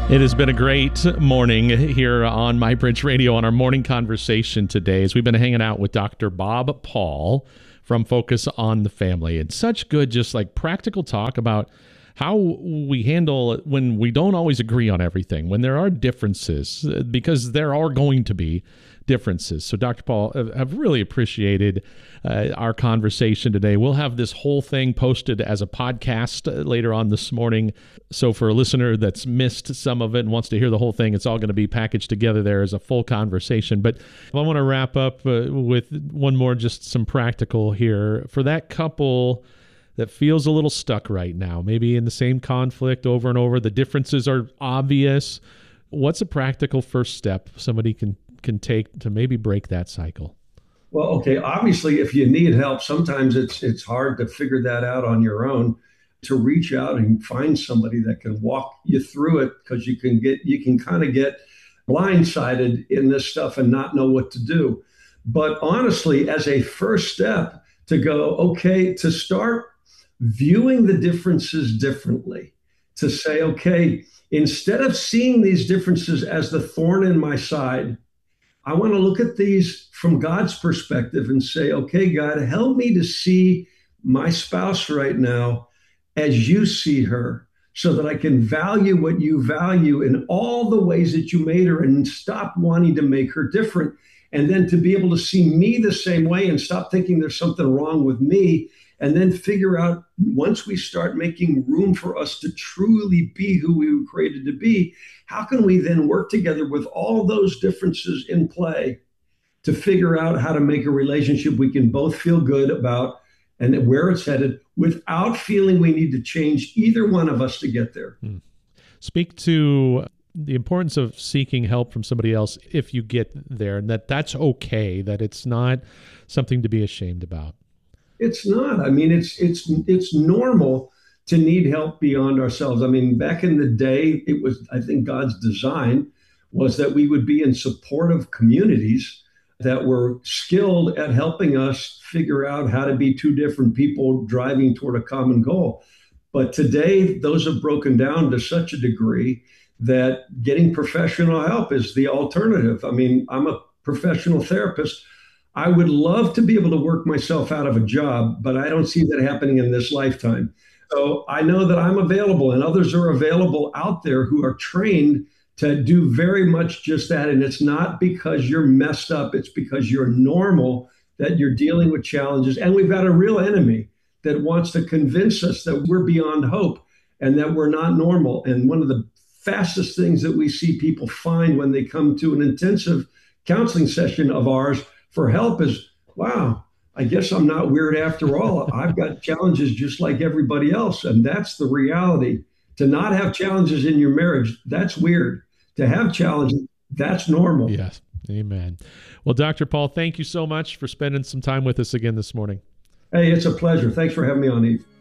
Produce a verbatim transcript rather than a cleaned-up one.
It has been a great morning here on MyBridge Radio on our morning conversation today as we've been hanging out with Doctor Bob Paul from Focus on the Family. It's such good, just like practical talk about how we handle when we don't always agree on everything, when there are differences, because there are going to be differences. So Doctor Paul, I've really appreciated uh, our conversation today. We'll have this whole thing posted as a podcast later on this morning. So for a listener that's missed some of it and wants to hear the whole thing, it's all going to be packaged together there as a full conversation. But I want to wrap up uh, with one more, just some practical here. For that couple that feels a little stuck right now, maybe in the same conflict over and over, the differences are obvious. What's a practical first step somebody can can take to maybe break that cycle? Well, okay, obviously, if you need help, sometimes it's it's hard to figure that out on your own, to reach out and find somebody that can walk you through it, because you can get you can kind of get blindsided in this stuff and not know what to do. But honestly, as a first step, to go, okay, to start viewing the differences differently, to say, okay, instead of seeing these differences as the thorn in my side, I want to look at these from God's perspective and say, okay, God, help me to see my spouse right now as you see her, so that I can value what you value in all the ways that you made her and stop wanting to make her different. And then to be able to see me the same way and stop thinking there's something wrong with me. And then figure out, once we start making room for us to truly be who we were created to be, how can we then work together with all those differences in play to figure out how to make a relationship we can both feel good about and where it's headed, without feeling we need to change either one of us to get there. Hmm. Speak to the importance of seeking help from somebody else if you get there, and that that's okay, that it's not something to be ashamed about. It's not. I mean, it's it's it's normal to need help beyond ourselves. I mean, back in the day, it was, I think God's design was that we would be in supportive communities that were skilled at helping us figure out how to be two different people driving toward a common goal. But today, those have broken down to such a degree that getting professional help is the alternative. I mean, I'm a professional therapist. I would love to be able to work myself out of a job, but I don't see that happening in this lifetime. So I know that I'm available, and others are available out there who are trained to do very much just that. And it's not because you're messed up. It's because you're normal, that you're dealing with challenges. And we've got a real enemy that wants to convince us that we're beyond hope and that we're not normal. And one of the fastest things that we see people find when they come to an intensive counseling session of ours for help is, wow, I guess I'm not weird after all. I've got challenges just like everybody else. And that's the reality. To not have challenges in your marriage, that's weird. To have challenges, that's normal. Yes. Amen. Well, Doctor Paul, thank you so much for spending some time with us again this morning. Hey, it's a pleasure. Thanks for having me on, Eve.